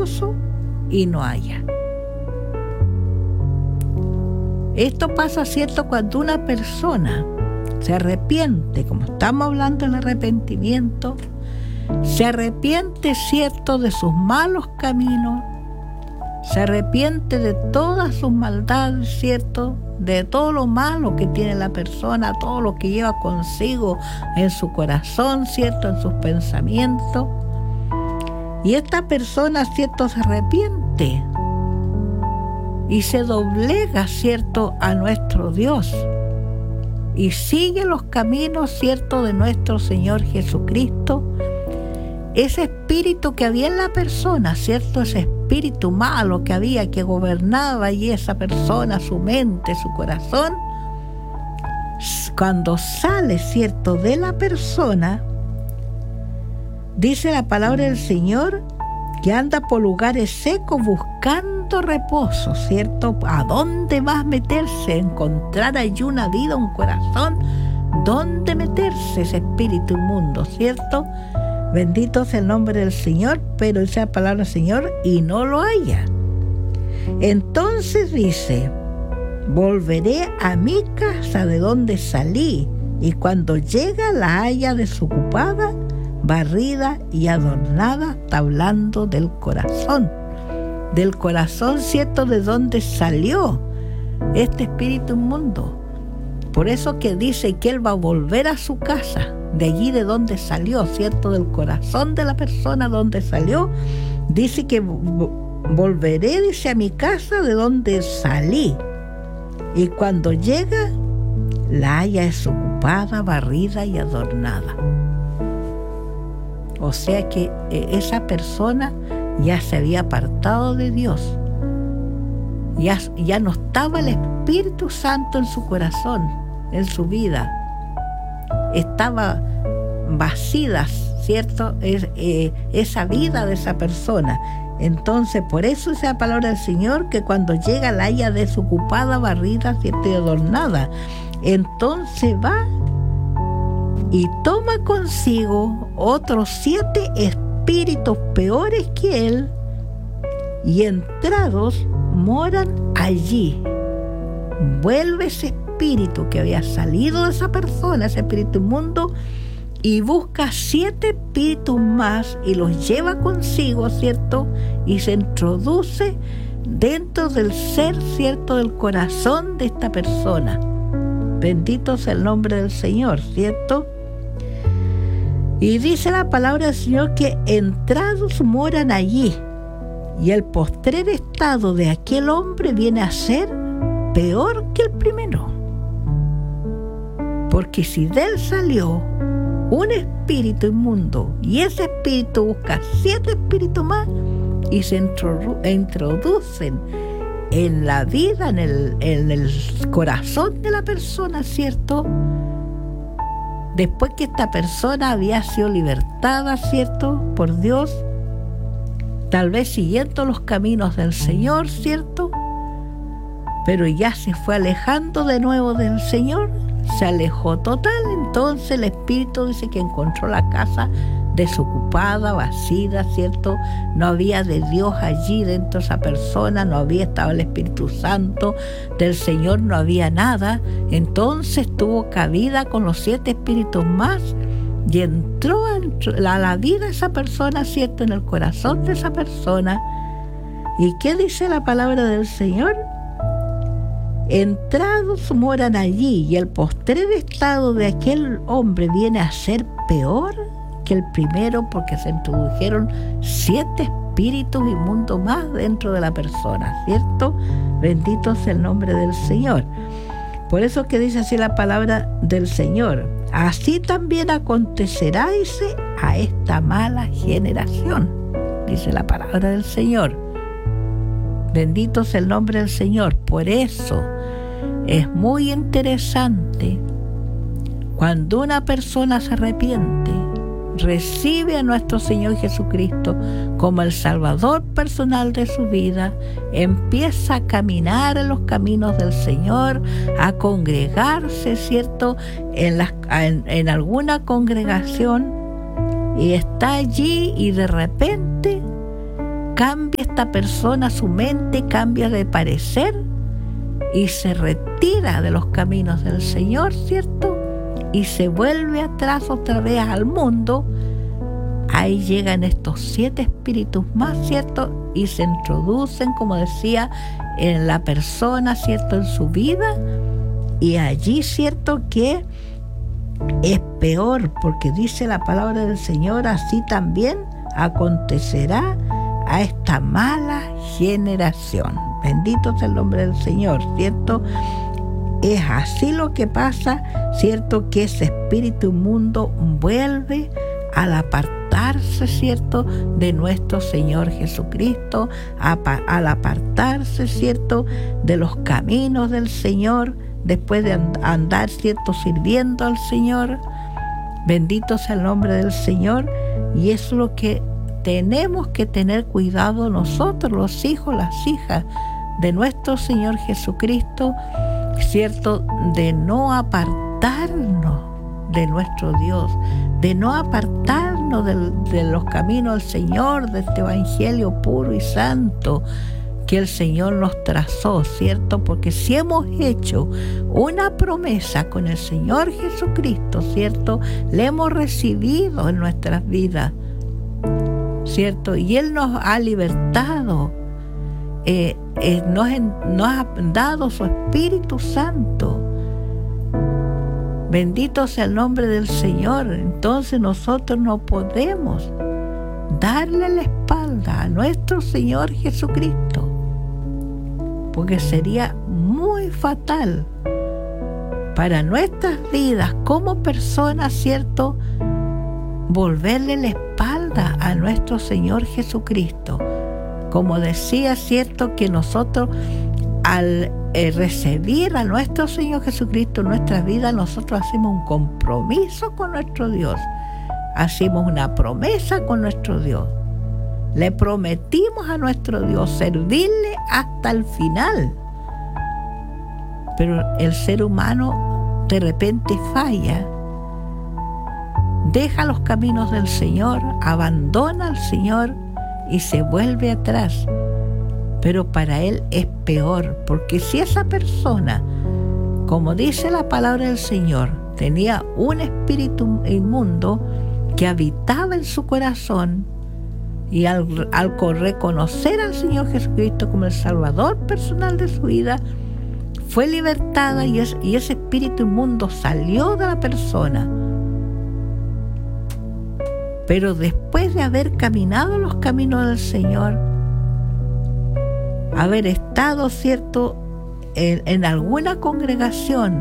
reposo y no haya. Esto pasa, ¿cierto?, cuando una persona se arrepiente, como estamos hablando del arrepentimiento, se arrepiente, ¿cierto?, de sus malos caminos, se arrepiente de todas sus maldades, ¿cierto?, de todo lo malo que tiene la persona, todo lo que lleva consigo en su corazón, ¿cierto?, en sus pensamientos. Y esta persona, ¿cierto?, se arrepiente y se doblega, ¿cierto?, a nuestro Dios y sigue los caminos, ¿cierto?, de nuestro Señor Jesucristo. Ese espíritu que había en la persona, ¿cierto?, ese espíritu malo que había, que gobernaba allí esa persona, su mente, su corazón, cuando sale, ¿cierto?, de la persona, dice la palabra del Señor que anda por lugares secos buscando reposo, ¿cierto? ¿A dónde va a meterse? Encontrar allí una vida, un corazón, ¿dónde meterse ese espíritu inmundo, ¿cierto? Bendito sea el nombre del Señor, pero dice la palabra del Señor y no lo haya. Entonces dice, volveré a mi casa de donde salí, y cuando llega la haya desocupada, barrida y adornada. Está hablando del corazón, ¿cierto?, de donde salió este espíritu inmundo. Por eso que dice que él va a volver a su casa, de allí de donde salió, ¿cierto?, del corazón de la persona donde salió. Dice que volveré, dice, a mi casa de donde salí, y cuando llega la haya desocupada, barrida y adornada. O sea que esa persona ya se había apartado de Dios, ya no estaba el Espíritu Santo en su corazón, en su vida. Estaba vacía, ¿cierto?, esa vida de esa persona. Entonces, por eso es la palabra del Señor, que cuando llega la haya desocupada, barrida, ¿cierto?, y adornada. Entonces va y toma consigo otros 7 espíritus peores que él, y entrados moran allí. Vuelve ese espíritu que había salido de esa persona, ese espíritu inmundo, y busca 7 espíritus más y los lleva consigo, ¿cierto?, y se introduce dentro del ser, ¿cierto?, del corazón de esta persona. Bendito sea el nombre del Señor, ¿cierto? Y dice la palabra del Señor que entrados moran allí, y el postrer estado de aquel hombre viene a ser peor que el primero. Porque si de él salió un espíritu inmundo, y ese espíritu busca 7 espíritus más y se introducen en la vida, en el corazón de la persona, ¿cierto?, después que esta persona había sido libertada, ¿cierto?, por Dios, tal vez siguiendo los caminos del Señor, ¿cierto?, pero ya se fue alejando de nuevo del Señor, se alejó total. Entonces el espíritu dice que encontró la casa desocupada, vacía, ¿cierto? No había de Dios allí dentro de esa persona, no había estado el Espíritu Santo del Señor, no había nada. Entonces tuvo cabida con los 7 espíritus más y entró a la vida de esa persona, ¿cierto?, en el corazón de esa persona. ¿Y qué dice la palabra del Señor? Entrados moran allí, y el postrer estado de aquel hombre viene a ser peor que el primero, porque se introdujeron 7 espíritus inmundos más dentro de la persona, ¿cierto? Bendito sea el nombre del Señor. Por eso que dice así la palabra del Señor: así también acontecerá, dice, a esta mala generación, dice la palabra del Señor. Bendito sea el nombre del Señor. Por eso es muy interesante cuando una persona se arrepiente, recibe a nuestro Señor Jesucristo como el Salvador personal de su vida, empieza a caminar en los caminos del Señor, a congregarse, ¿cierto?, en alguna congregación, y está allí, y de repente cambia esta persona, su mente cambia de parecer y se retira de los caminos del Señor, ¿cierto? Y se vuelve atrás otra vez al mundo. Ahí llegan estos 7 espíritus más, ¿cierto? Y se introducen, como decía, en la persona, ¿cierto? En su vida. Y allí, ¿cierto? Que es peor, porque dice la palabra del Señor, así también acontecerá a esta mala generación. Bendito sea el nombre del Señor, ¿cierto? Es así lo que pasa, ¿cierto? Que ese espíritu inmundo vuelve al apartarse, ¿cierto? De nuestro Señor Jesucristo, al apartarse, ¿cierto? De los caminos del Señor, después de andar, ¿cierto? Sirviendo al Señor. Bendito sea el nombre del Señor. Y eso es lo que tenemos que tener cuidado nosotros, los hijos, las hijas de nuestro Señor Jesucristo, ¿cierto? De no apartarnos de nuestro Dios, de no apartarnos de los caminos del Señor, de este evangelio puro y santo que el Señor nos trazó, ¿cierto? Porque si hemos hecho una promesa con el Señor Jesucristo, ¿cierto? Le hemos recibido en nuestras vidas, ¿cierto? Y Él nos ha libertado, nos ha dado su Espíritu Santo. Bendito sea el nombre del Señor. Entonces nosotros no podemos darle la espalda a nuestro Señor Jesucristo, porque sería muy fatal para nuestras vidas como personas, ¿cierto? Volverle la espalda a nuestro Señor Jesucristo. Como decía, ¿cierto? Que nosotros al recibir a nuestro Señor Jesucristo en nuestra vida, nosotros hacemos un compromiso con nuestro Dios, hacemos una promesa con nuestro Dios, le prometimos a nuestro Dios servirle hasta el final. Pero el ser humano de repente falla, deja los caminos del Señor, abandona al Señor y se vuelve atrás. Pero para él es peor, porque si esa persona, como dice la palabra del Señor, tenía un espíritu inmundo que habitaba en su corazón, y al reconocer al Señor Jesucristo como el Salvador personal de su vida, fue libertada y ese espíritu inmundo salió de la persona. Pero después de haber caminado los caminos del Señor, haber estado, ¿cierto?, en alguna congregación,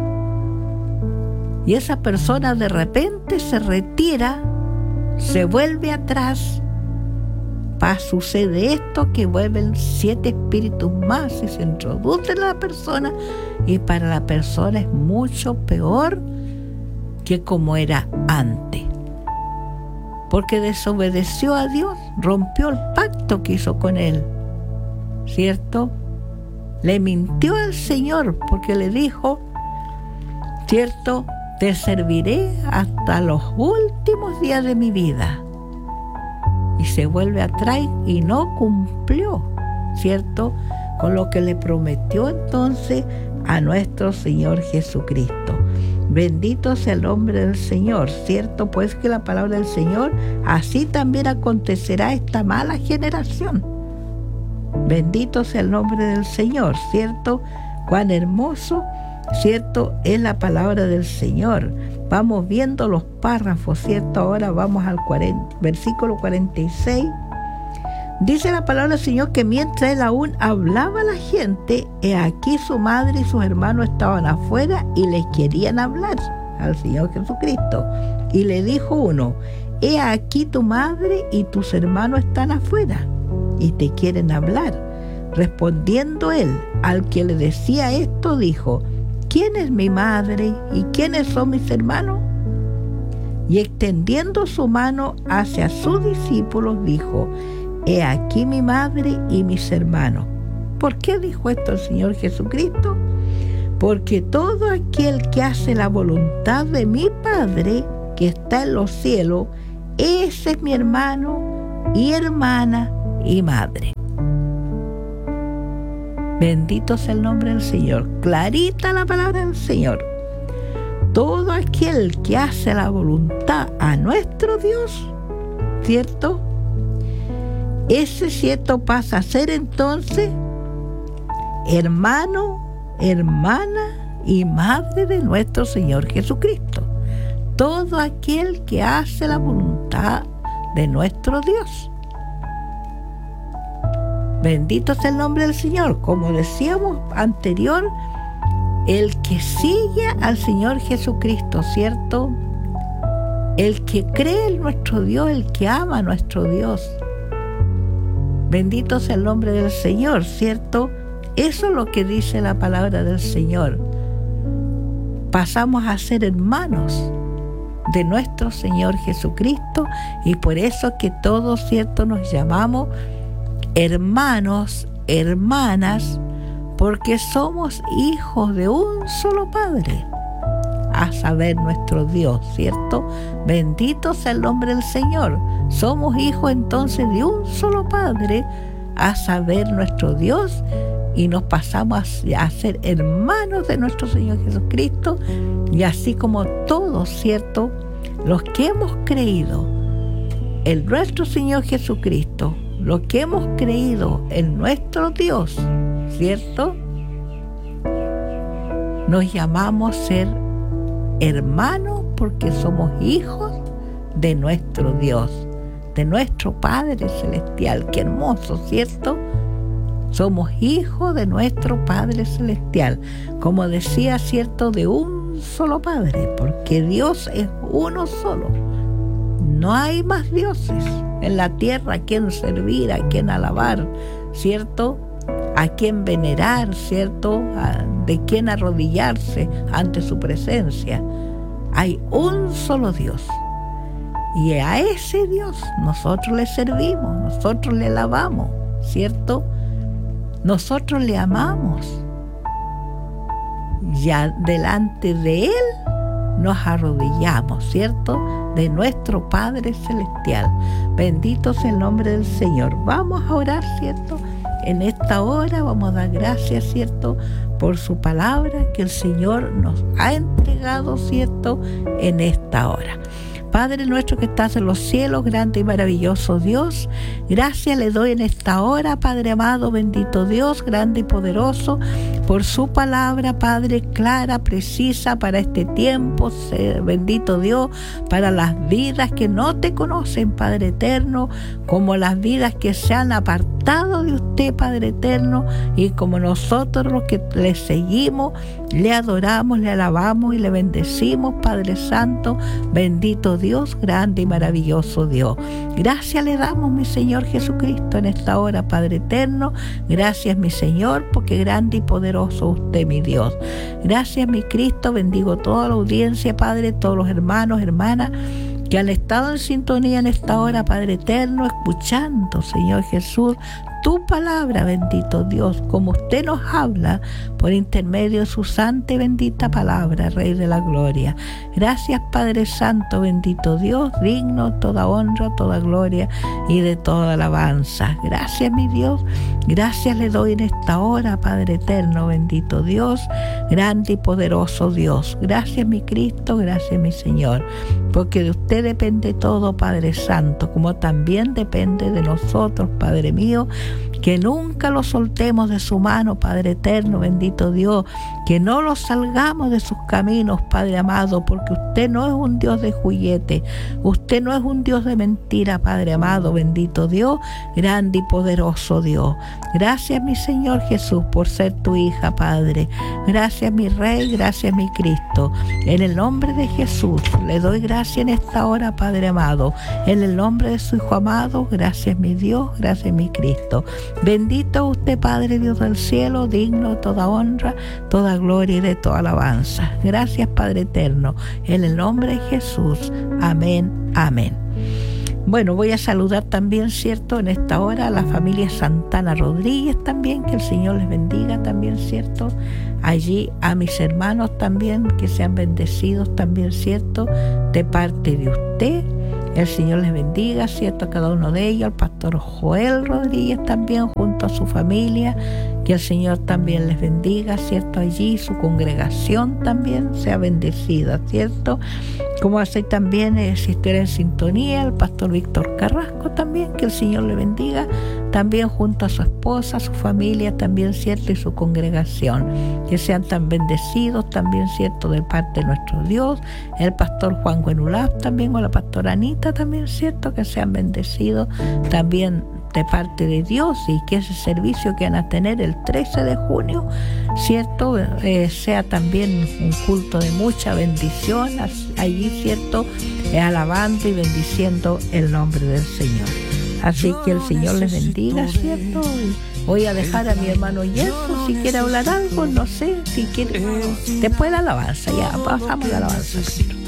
y esa persona de repente se retira, se vuelve atrás, sucede esto, que vuelven 7 espíritus más y se introducen a la persona, y para la persona es mucho peor que como era antes, porque desobedeció a Dios, rompió el pacto que hizo con Él, ¿cierto? Le mintió al Señor porque le dijo, ¿cierto?, te serviré hasta los últimos días de mi vida. Y se vuelve atrás y no cumplió, ¿cierto?, con lo que le prometió entonces a nuestro Señor Jesucristo. Bendito sea el nombre del Señor, ¿cierto? Pues que la palabra del Señor, así también acontecerá esta mala generación. Bendito sea el nombre del Señor, ¿cierto? Cuán hermoso, ¿cierto?, es la palabra del Señor. Vamos viendo los párrafos, ¿cierto? Ahora vamos al versículo 46. Dice la palabra del Señor que mientras él aún hablaba a la gente, he aquí su madre y sus hermanos estaban afuera y les querían hablar al Señor Jesucristo. Y le dijo uno, he aquí tu madre y tus hermanos están afuera y te quieren hablar. Respondiendo él, al que le decía esto, dijo, ¿quién es mi madre y quiénes son mis hermanos? Y extendiendo su mano hacia sus discípulos, dijo, he aquí mi madre y mis hermanos. ¿Por qué dijo esto el Señor Jesucristo? Porque todo aquel que hace la voluntad de mi Padre que está en los cielos, ese es mi hermano y hermana y madre. Bendito sea el nombre del Señor. Clarita la palabra del Señor. Todo aquel que hace la voluntad a nuestro Dios, ¿cierto? Ese, ¿cierto?, pasa a ser entonces hermano, hermana y madre de nuestro Señor Jesucristo. Todo aquel que hace la voluntad de nuestro Dios. Bendito sea el nombre del Señor. Como decíamos anterior, el que sigue al Señor Jesucristo, ¿cierto? El que cree en nuestro Dios, el que ama a nuestro Dios. Bendito sea el nombre del Señor, ¿cierto? Eso es lo que dice la palabra del Señor. Pasamos a ser hermanos de nuestro Señor Jesucristo, y por eso que todos, ¿cierto?, nos llamamos hermanos, hermanas, porque somos hijos de un solo Padre, a saber, nuestro Dios, ¿cierto? Bendito sea el nombre del Señor. Somos hijos entonces de un solo Padre, a saber, nuestro Dios, y nos pasamos a ser hermanos de nuestro Señor Jesucristo, y así como todos, ¿cierto?, los que hemos creído en nuestro Señor Jesucristo, los que hemos creído en nuestro Dios, ¿cierto?, nos llamamos ser hermanos porque somos hijos de nuestro Dios, de nuestro Padre Celestial. Qué hermoso, ¿cierto? Somos hijos de nuestro Padre Celestial. Como decía, ¿cierto?, de un solo Padre, porque Dios es uno solo. No hay más dioses en la tierra a quien servir, a quien alabar, ¿cierto?, a quien venerar, ¿cierto?, de quien arrodillarse ante su presencia. Hay un solo Dios, y a ese Dios nosotros le servimos, nosotros le alabamos, ¿cierto? Nosotros le amamos. Ya delante de Él nos arrodillamos, ¿cierto?, de nuestro Padre Celestial. Bendito sea el nombre del Señor. Vamos a orar, ¿cierto? En esta hora vamos a dar gracias, ¿cierto?, por su palabra que el Señor nos ha entregado, ¿cierto?, en esta hora. Padre nuestro que estás en los cielos, grande y maravilloso Dios, gracias le doy en esta hora, Padre amado, bendito Dios, grande y poderoso, por su palabra, Padre, clara, precisa para este tiempo, bendito Dios, para las vidas que no te conocen, Padre eterno, como las vidas que se han apartado de usted, Padre eterno, y como nosotros los que le seguimos, le adoramos, le alabamos y le bendecimos, Padre Santo, bendito Dios, grande y maravilloso Dios. Gracias le damos, mi Señor Jesucristo, en esta hora, Padre eterno. Gracias, mi Señor, porque grande y poderoso usted, mi Dios. Gracias, mi Cristo. Bendigo toda la audiencia, Padre, todos los hermanos, hermanas que han estado en sintonía en esta hora, Padre eterno, escuchando, Señor Jesús, tu palabra, bendito Dios, como usted nos habla por intermedio de su santa y bendita palabra, Rey de la gloria. Gracias, Padre Santo, bendito Dios, digno toda honra, toda gloria y de toda alabanza. Gracias, mi Dios. Gracias le doy en esta hora, Padre eterno, bendito Dios, grande y poderoso Dios. Gracias, mi Cristo, gracias, mi Señor, porque de usted depende todo, Padre Santo, como también depende de nosotros, Padre mío, que nunca lo soltemos de su mano, Padre eterno, bendito Dios, que no lo salgamos de sus caminos, Padre amado, porque usted no es un Dios de juguete, usted no es un Dios de mentira, Padre amado, bendito Dios, grande y poderoso Dios. Gracias, mi Señor Jesús, por ser tu hija, Padre. Gracias, mi Rey, gracias, mi Cristo. En el nombre de Jesús le doy gracias en esta hora, Padre amado. En el nombre de su Hijo amado, gracias, mi Dios, gracias, mi Cristo. Bendito usted, Padre Dios del cielo, digno de toda honra, toda gloria y de toda alabanza. Gracias, Padre eterno, en el nombre de Jesús. Amén, amén. Bueno, voy a saludar también, ¿cierto?, en esta hora a la familia Santana Rodríguez también, que el Señor les bendiga también, ¿cierto? Allí a mis hermanos también, que sean bendecidos también, ¿cierto?, de parte de usted. El Señor les bendiga, ¿cierto? A cada uno de ellos, al pastor Joel Rodríguez también, junto a su familia. Que el Señor también les bendiga, ¿cierto? Allí su congregación también sea bendecida, ¿cierto? Como así también, si estuviera en sintonía, el pastor Víctor Carrasco también, que el Señor le bendiga, también junto a su esposa, su familia también, ¿cierto? Y su congregación. Que sean tan bendecidos también, ¿cierto? De parte de nuestro Dios. El pastor Juan Guenulaf también, o la pastora Anita también, ¿cierto? Que sean bendecidos también de parte de Dios, y que ese servicio que van a tener el 13 de junio, ¿cierto? Sea también un culto de mucha bendición allí, ¿cierto? Alabando y bendiciendo el nombre del Señor. Así que el Señor les bendiga, ¿cierto? Y voy a dejar a mi hermano Yeso, si quiere hablar algo, no sé, si quiere, después de la alabanza, ya pasamos la alabanza.